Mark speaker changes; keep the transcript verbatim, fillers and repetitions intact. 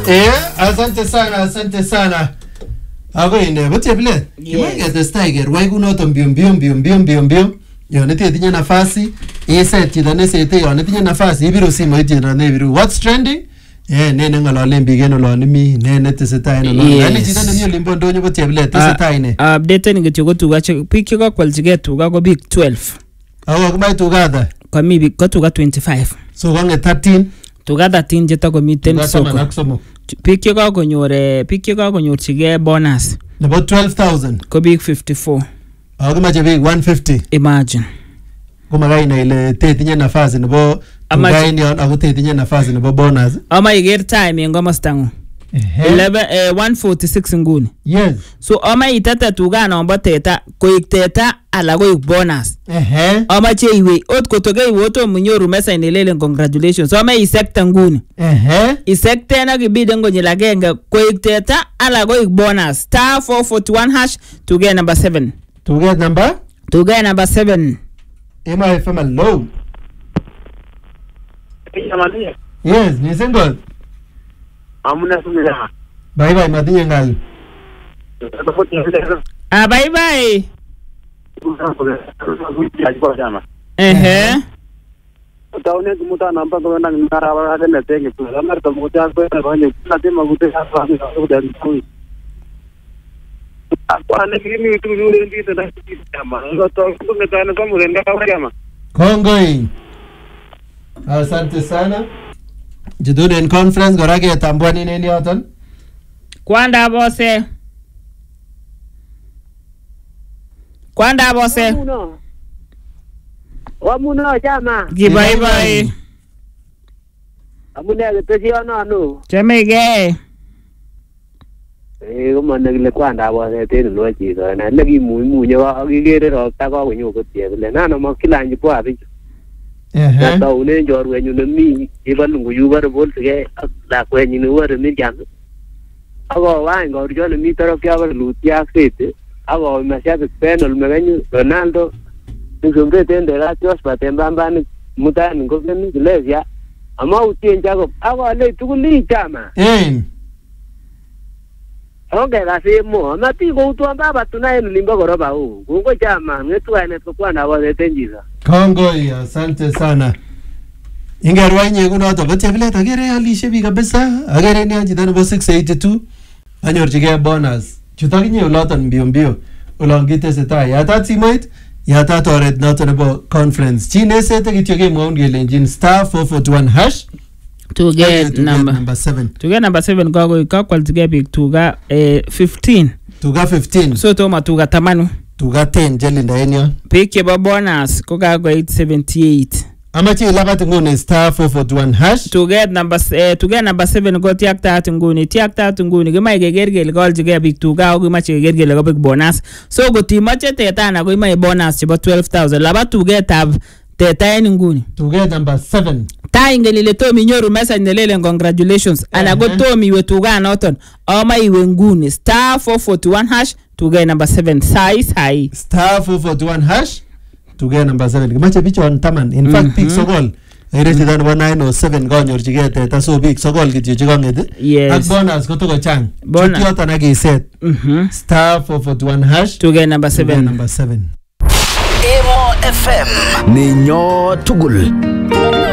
Speaker 1: Eh, asante sana, asante sana. Ako ine, bote bile. Kimenge testai kerwai kunoto mbio mbio mbio mbio mbio mbio. Yo neti tinye nafasi, iset chito nesete yo netinye nafasi ibiru simoit chito nebiru. What's trending? Eh, nene ngalolen biik en olon mi, nene tesetai en olon. Yaani chito nemi olimbo ndonyo bote bile tesetai ine.
Speaker 2: Update ni kityo ko tuga biik che kakwalchige tuga ko biik twelve.
Speaker 1: Ako kumai tuga ata?
Speaker 2: Kwa mi biik ko tuga twenty-five.
Speaker 1: So konge thirteen.
Speaker 2: Tuga thirteen che takomiten soko. Biik che kakonyor biik che kakonyorchige bonus
Speaker 1: nebo twelve thousand
Speaker 2: ko biik fifty-four.
Speaker 1: Ako mache biik one fifty.
Speaker 2: Imagine.
Speaker 1: Kuma ina ile tetinye nafasi nebo tugaini ako tetinye nafasi nebo bonus.
Speaker 2: Ama iger time en komostangu. eleven eh, one forty-six nguni.
Speaker 1: Yes.
Speaker 2: So ama itata tuga nombo teta koik teta ala koik bonus.
Speaker 1: Ehe.
Speaker 2: Ama che iwe ot kotoke iwe oto munyoru mesa inelele congratulations. So ama isekta nguni.
Speaker 1: Ehe.
Speaker 2: Isekta na kibide ngonyela agenge koik teta ala koik bonus. Star four forty-one hash to get number seven.
Speaker 1: To get number?
Speaker 2: To get number seven.
Speaker 1: Ema F M low. Yes, ni single.
Speaker 3: Amuna sumira.
Speaker 1: Bye bye madinye ngal.
Speaker 2: Ah bye bye. Eh.
Speaker 3: Taune kumuta namba ko nang narawa ka na tenge tu. Amar to muta ko na bani na te magute sa sa ko dan ko. Apa ne kimi tu ni ndi ta da kama. Ngo to ko ne ta na ko mu renda ka kama.
Speaker 1: Kongoi. Asante sana. Jidune in conference gorage tambwani nini yoton?
Speaker 2: Kwanda bose. Kwanda bose.
Speaker 4: Wamuno. Wamuno chama.
Speaker 2: Bye bye.
Speaker 4: Amune ketesi ono no.
Speaker 2: Chemege.
Speaker 4: Eh komane kile kwanda bose ten lo chito na legi muimunye ko kigere ropta ko konyo kotie kile nano makilanji po abi.
Speaker 1: Eh.
Speaker 4: Na taune njorwenyu nemi ibalungu yubar boltige lakwenyu ni wore mi jam. Ako wain gorjo ni mi toro kya bar lutia sete. Ako masiabe penal meganyu Ronaldo. Nzombe tende la tos patembamba ni mutani ngogeni lesia. Ama utien jago. Ako le tukuli chama.
Speaker 1: Eh.
Speaker 4: Okay, kasi mo. Amati ko utuamba batunaye nilimba goroba huu. Kungo chama ngetu ane kwa na wale tenjiza.
Speaker 1: Kongoi, asante sana. Ingerwa nye kunoto bote vile agere alishe bi kabisa. Agere ni anjita nebo six eighty-two. Anyorchige bonus. Chutakinye uloton mbio mbio. Ulongite setai. Yata simoit, yata toret noto nebo conference. Chine sete kityoge mwaun gelenjin star four forty-one hash.
Speaker 2: To get number
Speaker 1: number seven.
Speaker 2: To get number seven go go kwaltige big tuga eh fifteen.
Speaker 1: Tuga fifteen.
Speaker 2: So to ma tuga tamanu.
Speaker 1: Tuga ten jelinda enyo.
Speaker 2: Pick your bonus ko ga go eight seventy-eight.
Speaker 1: Amachi labati ngone star four forty-one hash.
Speaker 2: To get number eh, to get number seven go tiakta nguni tiakta nguni gima igegergel gol jige big tuga go machi igegergel go big bonus. So go timache teta na go mai bonus chibo twelve thousand laba to get tab teta nguni.
Speaker 1: To get number seven.
Speaker 2: Ta ingelile to minyoru message nelele congratulations. Uh-huh. Ana go to mi wetuga noton. Oma iwe nguni star four forty-one hash to get number seven size high.
Speaker 1: Star four forty-one hash to get number seven. Kimache bicho on taman. In fact, mm-hmm. Pick sogol. Eresi dan one nine oh seven gonyor chigete ta so big sogol kityo chigongete.
Speaker 2: Yes.
Speaker 1: Ak bonus ko to chang.
Speaker 2: Bonus.
Speaker 1: Chutyo tanagi set.
Speaker 2: Mhm.
Speaker 1: Star four forty-one hash
Speaker 2: to get number seven.
Speaker 1: To get number seven.
Speaker 5: Emo F M. Ninyo tugul.